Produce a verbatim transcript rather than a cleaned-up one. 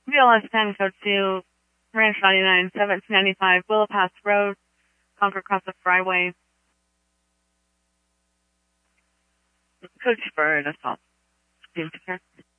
B L S ten, code two, Ranch ninety-nine, seventeen ninety-five, Willow Pass Road, Concord Crossing Freeway. Code two for an assault.